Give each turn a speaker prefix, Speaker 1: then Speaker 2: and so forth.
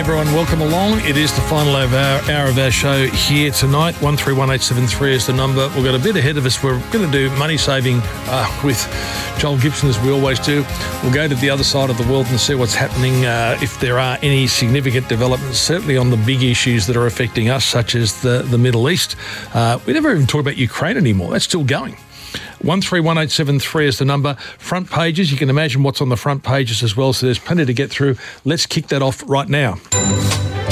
Speaker 1: everyone. Welcome along. It is the final hour of our show here tonight. 131873 is the number. We've got a bit ahead of us. We're going to do money saving with Joel Gibson, as we always do. We'll go to the other side of the world and see what's happening, if there are any significant developments, certainly on the big issues that are affecting us, such as the Middle East. We never even talk about Ukraine anymore. That's still going. 131873 is the number. Front pages, you can imagine what's on the front pages as well, so there's plenty to get through. Let's kick that off right now.